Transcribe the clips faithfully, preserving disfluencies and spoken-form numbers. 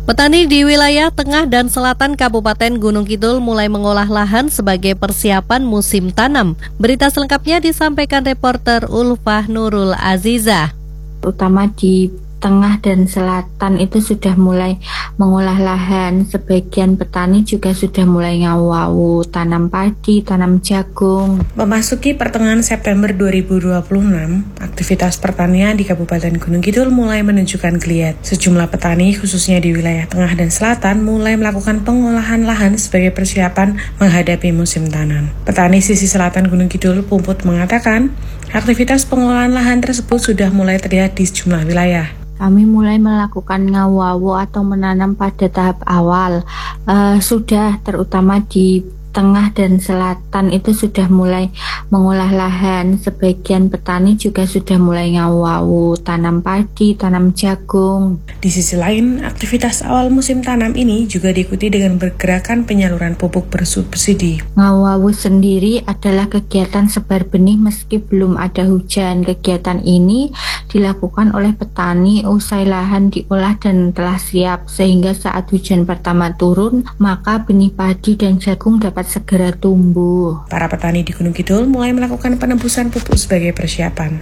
Petani di wilayah tengah dan selatan Kabupaten Gunung Kidul mulai mengolah lahan sebagai persiapan musim tanam. Berita selengkapnya disampaikan reporter Ulfah Nurul Azizah. Terutama di tengah dan selatan itu sudah mulai mengolah lahan. Sebagian petani juga sudah mulai ngawu-awu, tanam padi, tanam jagung. Memasuki pertengahan September dua ribu dua puluh enam, aktivitas pertanian di Kabupaten Gunung Kidul mulai menunjukkan geliat. Sejumlah petani, khususnya di wilayah tengah dan selatan, mulai melakukan pengolahan lahan sebagai persiapan menghadapi musim tanam. Petani sisi selatan Gunung Kidul, Pumput, mengatakan aktivitas pengolahan lahan tersebut sudah mulai terlihat di sejumlah wilayah. Kami mulai melakukan ngawu-awu atau menanam pada tahap awal. Uh, sudah terutama di tengah dan selatan itu sudah mulai mengolah lahan. Sebagian petani juga sudah mulai ngawu-awu, tanam padi, tanam jagung. Di sisi lain, aktivitas awal musim tanam ini juga diikuti dengan bergerakan penyaluran pupuk bersubsidi. Ngawu-awu sendiri adalah kegiatan sebar benih meski belum ada hujan. Kegiatan ini dilakukan oleh petani usai lahan diolah dan telah siap, sehingga saat hujan pertama turun, maka benih padi dan jagung dapat segera tumbuh. Para petani di Gunung Kidul mulai melakukan penembusan pupuk sebagai persiapan.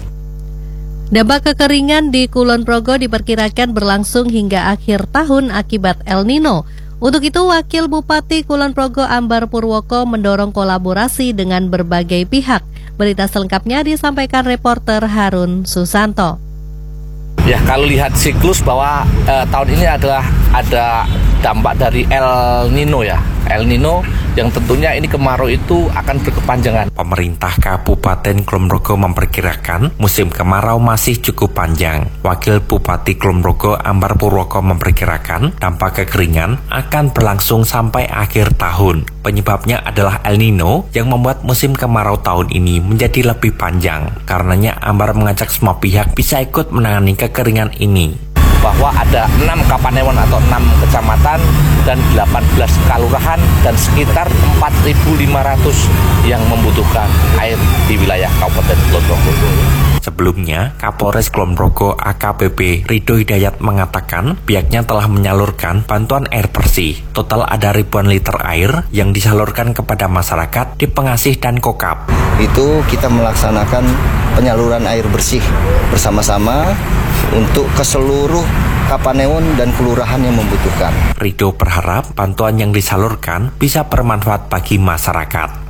Dampak kekeringan di Kulon Progo diperkirakan berlangsung hingga akhir tahun akibat El Nino. Untuk itu, Wakil Bupati Kulon Progo Ambar Purwoko mendorong kolaborasi dengan berbagai pihak. Berita selengkapnya disampaikan reporter Harun Susanto. Ya, kalau lihat siklus bahwa eh, tahun ini adalah ada dampak dari El Nino ya. El Nino yang tentunya ini kemarau itu akan berkepanjangan. Pemerintah Kabupaten Kulon Progo memperkirakan musim kemarau masih cukup panjang. Wakil Bupati Kulon Progo Ambar Purwoko memperkirakan dampak kekeringan akan berlangsung sampai akhir tahun. Penyebabnya adalah El Nino yang membuat musim kemarau tahun ini menjadi lebih panjang. Karenanya Ambar mengajak semua pihak bisa ikut menangani kekeringan ini. Bahwa ada enam kapanewon atau enam kecamatan dan delapan belas kelurahan dan sekitar empat ribu lima ratus yang membutuhkan air di wilayah Kabupaten Kulon Progo. Sebelumnya, Kapolres Kulon Progo A K B P Ridho Hidayat mengatakan pihaknya telah menyalurkan bantuan air bersih. Total ada ribuan liter air yang disalurkan kepada masyarakat di Pengasih dan Kokap. Itu kita melaksanakan penyaluran air bersih bersama-sama untuk ke seluruh kapanewon dan kelurahan yang membutuhkan. Ridho berharap bantuan yang disalurkan bisa bermanfaat bagi masyarakat.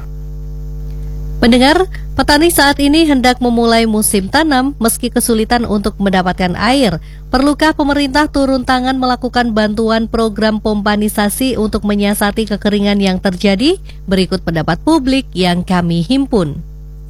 Pendengar, petani saat ini hendak memulai musim tanam meski kesulitan untuk mendapatkan air. Perlukah pemerintah turun tangan melakukan bantuan program pompanisasi untuk menyiasati kekeringan yang terjadi? Berikut pendapat publik yang kami himpun.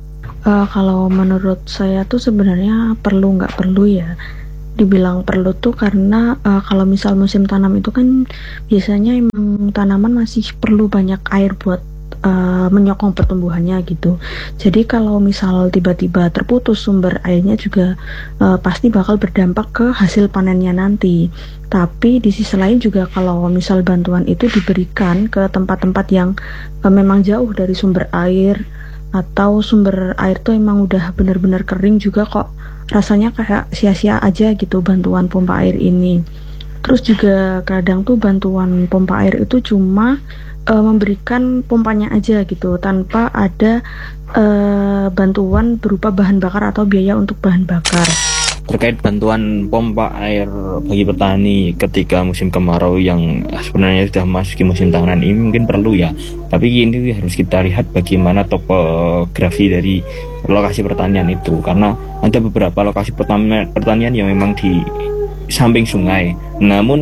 Uh, kalau menurut saya tuh sebenarnya perlu nggak perlu ya. Dibilang perlu tuh karena uh, kalau misal musim tanam itu kan biasanya emang tanaman masih perlu banyak air buat Uh, menyokong pertumbuhannya gitu. Jadi kalau misal tiba-tiba terputus sumber airnya juga uh, pasti bakal berdampak ke hasil panennya nanti. Tapi di sisi lain juga kalau misal bantuan itu diberikan ke tempat-tempat yang uh, memang jauh dari sumber air atau sumber air tuh emang udah benar-benar kering juga, kok rasanya kayak sia-sia aja gitu bantuan pompa air ini. Terus juga kadang tuh bantuan pompa air itu cuma Uh, memberikan pompanya aja gitu tanpa ada uh, bantuan berupa bahan bakar atau biaya untuk bahan bakar. Terkait bantuan pompa air bagi petani ketika musim kemarau yang sebenarnya sudah masuk musim tanam ini mungkin perlu ya. Tapi ini harus kita lihat bagaimana topografi dari lokasi pertanian itu, karena ada beberapa lokasi pertanian yang memang di samping sungai. Namun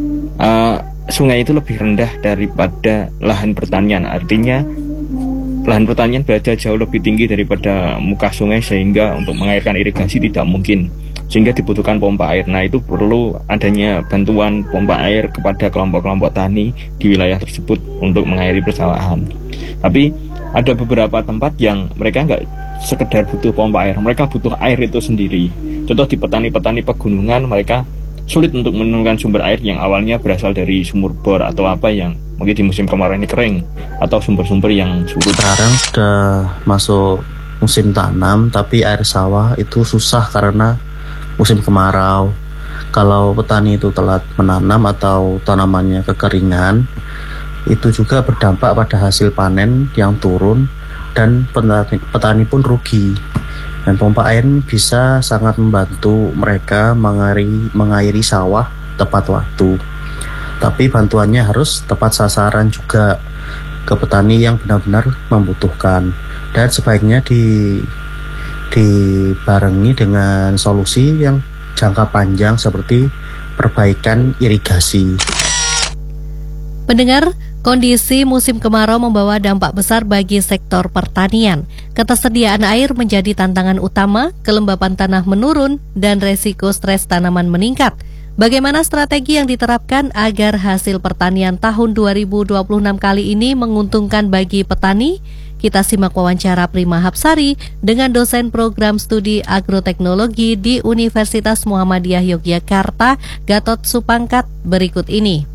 uh, sungai itu lebih rendah daripada lahan pertanian, artinya lahan pertanian berada jauh lebih tinggi daripada muka sungai sehingga untuk mengairkan irigasi tidak mungkin, sehingga dibutuhkan pompa air. Nah, itu perlu adanya bantuan pompa air kepada kelompok-kelompok tani di wilayah tersebut untuk mengairi persawahan. Tapi ada beberapa tempat yang mereka nggak sekedar butuh pompa air, mereka butuh air itu sendiri. Contoh di petani-petani pegunungan, mereka sulit untuk menemukan sumber air yang awalnya berasal dari sumur bor atau apa yang mungkin di musim kemarau ini kering, atau sumber-sumber yang surut. Sekarang sudah masuk musim tanam, tapi air sawah itu susah karena musim kemarau. kalau petani itu telat menanam atau tanamannya kekeringan, itu juga berdampak pada hasil panen yang turun dan petani, petani pun rugi. Dan pompa air bisa sangat membantu mereka mengairi, mengairi sawah tepat waktu. Tapi bantuannya harus tepat sasaran juga ke petani yang benar-benar membutuhkan. Dan sebaiknya di, dibarengi dengan solusi yang jangka panjang seperti perbaikan irigasi. Pendengar, kondisi musim kemarau membawa dampak besar bagi sektor pertanian. Ketersediaan air menjadi tantangan utama, kelembapan tanah menurun, dan resiko stres tanaman meningkat. Bagaimana strategi yang diterapkan agar hasil pertanian tahun dua ribu dua puluh enam kali ini menguntungkan bagi petani? Kita simak wawancara Prima Hapsari dengan dosen program studi agroteknologi di Universitas Muhammadiyah Yogyakarta, Gatot Supangkat, berikut ini.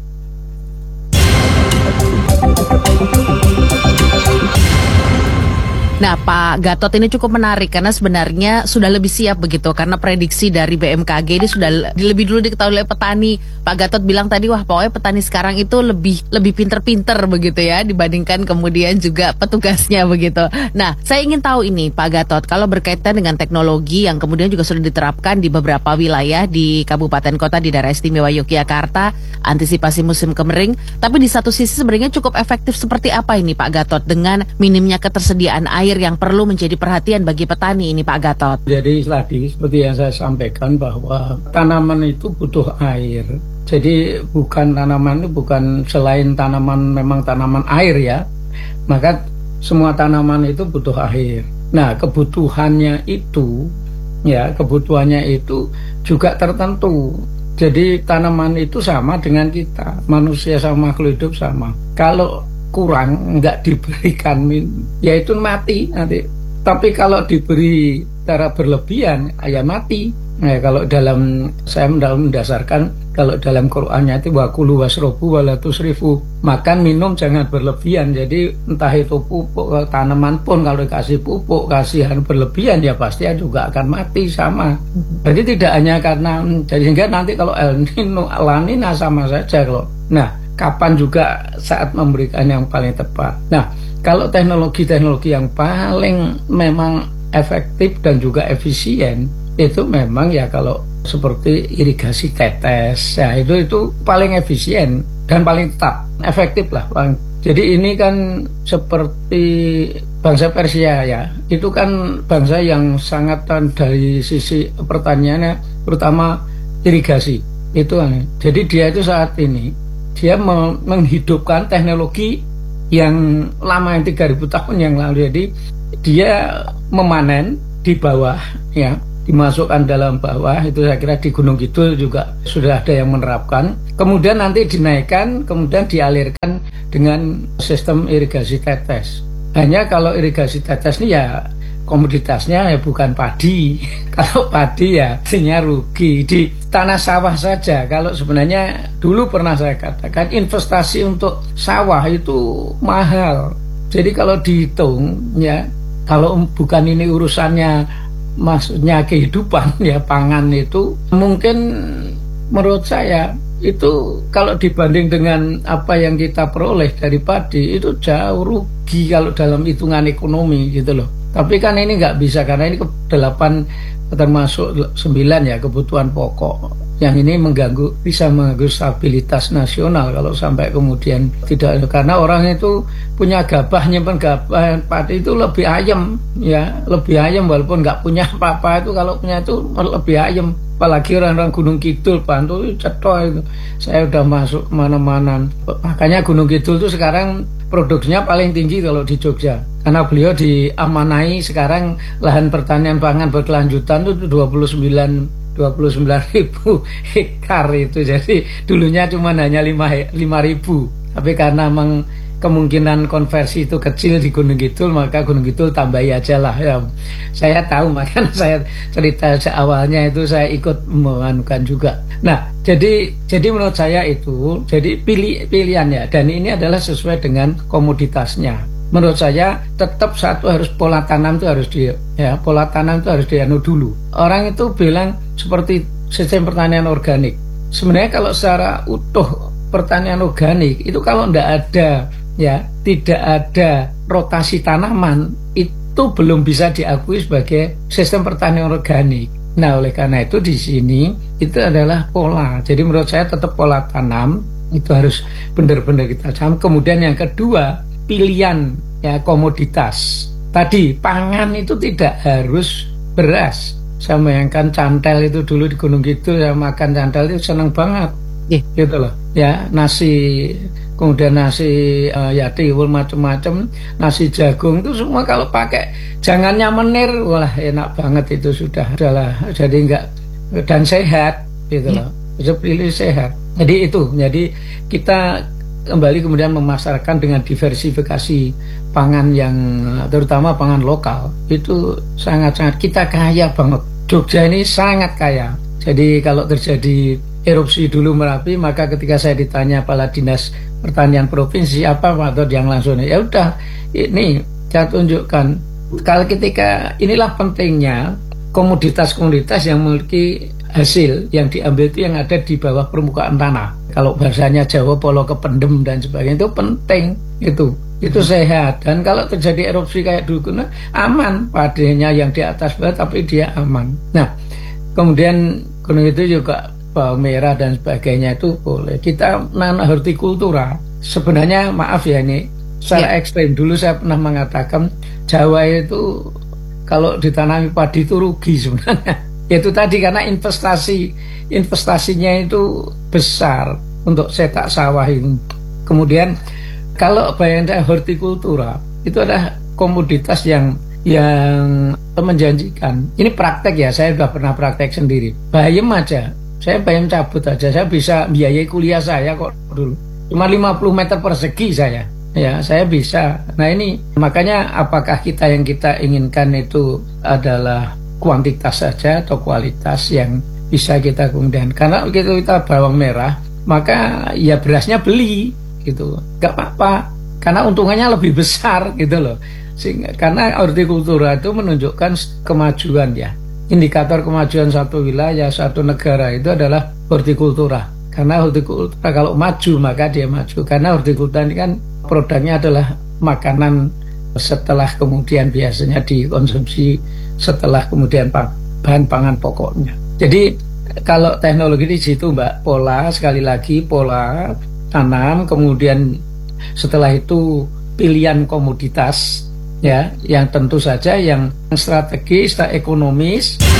Nah, Pak Gatot ini cukup menarik karena sebenarnya sudah lebih siap begitu karena prediksi dari B M K G ini sudah lebih dulu diketahui oleh petani. Pak Gatot bilang tadi, wah pokoknya petani sekarang itu lebih lebih pinter-pinter begitu ya dibandingkan kemudian juga petugasnya begitu. Nah, saya ingin tahu ini Pak Gatot, kalau berkaitan dengan teknologi yang kemudian juga sudah diterapkan di beberapa wilayah di kabupaten kota di daerah istimewa Yogyakarta, antisipasi musim kemering, tapi di satu sisi sebenarnya cukup efektif seperti apa ini Pak Gatot dengan minimnya ketersediaan air yang perlu menjadi perhatian bagi petani ini Pak Gatot? Jadi tadi seperti yang saya sampaikan bahwa tanaman itu butuh air. Jadi bukan tanaman itu bukan selain tanaman memang tanaman air ya, maka semua tanaman itu butuh air. Nah kebutuhannya itu ya kebutuhannya itu juga tertentu. Jadi tanaman itu sama dengan kita, manusia sama makhluk hidup sama. Kalau kurang nggak diberikan minum, ya itu mati nanti. Tapi kalau diberi secara berlebihan, ya mati. Nah, kalau dalam saya dalam mendasarkan kalau dalam Qur'annya itu wakulu wasrobu walatusrifu, makan minum jangan berlebihan. Jadi entah itu pupuk tanaman pun kalau dikasih pupuk kasihan berlebihan ya pasti juga akan mati sama. Jadi tidak hanya karena jadi sehingga nanti kalau El Nino La Nina sama saja kalau. Nah kapan juga saat memberikan yang paling tepat. Nah, kalau teknologi-teknologi yang paling memang efektif dan juga efisien, itu memang ya kalau seperti irigasi tetes, ya itu itu paling efisien dan paling tetap, efektif lah. Jadi ini kan seperti bangsa Persia ya, itu kan bangsa yang sangat dari sisi pertaniannya, terutama irigasi. Itu kan. Jadi dia itu saat ini dia menghidupkan teknologi yang lama, yang tiga ribu tahun yang lalu. Jadi dia memanen di bawah ya, dimasukkan dalam bawah. Itu saya kira di Gunung Kidul juga sudah ada yang menerapkan. Kemudian nanti dinaikkan, kemudian dialirkan dengan sistem irigasi tetes. Hanya kalau irigasi tetes ini ya komoditasnya ya bukan padi. Kalau padi ya artinya rugi. Di tanah sawah saja, kalau sebenarnya dulu pernah saya katakan investasi untuk sawah itu mahal. Jadi kalau dihitung ya, kalau bukan ini urusannya maksudnya kehidupan ya pangan itu, mungkin menurut saya itu kalau dibanding dengan apa yang kita peroleh dari padi itu jauh rugi kalau dalam hitungan ekonomi gitu loh. Tapi kan ini nggak bisa karena ini delapan termasuk sembilan ya kebutuhan pokok. Yang ini mengganggu, bisa mengganggu stabilitas nasional kalau sampai kemudian tidak, karena orang itu punya gabah, nyimpen gabah padi itu lebih ayam ya, lebih ayam walaupun nggak punya apa-apa itu, kalau punya itu lebih ayam. Apalagi orang-orang Gunung Kidul, Bantul itu cetok itu. Saya udah masuk mana-mana. Makanya Gunung Kidul itu sekarang produksinya paling tinggi kalau di Jogja. Karena beliau diamanai sekarang lahan pertanian pangan berkelanjutan itu dua puluh sembilan ribu hektar itu. Jadi dulunya cuma hanya lima ribu. Tapi karena memang kemungkinan konversi itu kecil di Gunung Kidul, maka Gunung Kidul tambahi aja lah ya. Saya tahu, makanya saya cerita awalnya itu saya ikut menganukan juga. Nah, jadi jadi menurut saya itu jadi pilih pilihan ya, dan ini adalah sesuai dengan komoditasnya. Menurut saya tetap satu harus pola tanam itu harus di ya pola tanam itu harus dianu dulu. Orang itu bilang seperti sistem pertanian organik. Sebenarnya kalau secara utuh pertanian organik itu kalau tidak ada ya tidak ada rotasi tanaman itu belum bisa diakui sebagai sistem pertanian organik. Nah, oleh karena itu di sini itu adalah pola. Jadi menurut saya tetap pola tanam itu harus benar-benar kita paham. Kemudian yang kedua, pilihan ya komoditas. Tadi pangan itu tidak harus beras. Saya bayangkan cantel itu dulu di Gunung Kidul, saya makan cantel itu senang banget. Yeah. Gitu loh. Ya, nasi kemudian nasi uh, ya tiwul macam-macam, nasi jagung itu semua kalau pakai jangannya menir, wah enak banget itu sudah adalah jadi enggak dan sehat gitu loh. Bisa pilih sehat. Jadi itu, jadi kita kembali kemudian memasarkan dengan diversifikasi pangan yang terutama pangan lokal itu sangat-sangat kita kaya banget. Jogja ini sangat kaya. Jadi kalau terjadi erupsi dulu Merapi, maka ketika saya ditanya kepala dinas pertanian provinsi apa atau yang langsung ya udah ini saya tunjukkan kalau ketika inilah pentingnya komoditas-komoditas yang memiliki hasil yang diambil itu yang ada di bawah permukaan tanah. Kalau bahasanya Jawa polo kependem dan sebagainya itu penting itu itu sehat dan kalau terjadi erupsi kayak dulu nah, aman padanya yang di atas bawah tapi dia aman. Nah kemudian gunung itu juga bawang merah dan sebagainya itu boleh kita nanam hortikultura. Sebenarnya maaf ya ini secara yeah. ekstrim dulu saya pernah mengatakan Jawa itu kalau ditanami padi itu rugi sebenarnya. Itu tadi karena investasi investasinya itu besar untuk cetak sawah ini. Kemudian kalau bayangkan hortikultura itu adalah komoditas yang yang menjanjikan. Ini praktek ya, saya sudah pernah praktek sendiri. Bayam aja. Saya bayam cabut aja, saya bisa biayai kuliah saya kok dulu. Cuma lima puluh meter persegi saya. Ya, saya bisa. Nah ini, makanya apakah kita yang kita inginkan itu adalah kuantitas saja atau kualitas yang bisa kita kemudian. Karena begitu kita bawang merah, maka ya berasnya beli gitu. Gak apa-apa, karena untungannya lebih besar gitu loh. Sehingga, karena hortikultura itu menunjukkan kemajuan ya. Indikator kemajuan satu wilayah, satu negara itu adalah hortikultura. Karena hortikultura kalau maju maka dia maju. Karena hortikultura ini kan produknya adalah makanan setelah kemudian biasanya dikonsumsi setelah kemudian bahan pangan pokoknya. Jadi kalau teknologi di situ Mbak, pola sekali lagi pola tanam, kemudian setelah itu pilihan komoditas ya, yang tentu saja yang strategis, ekonomis.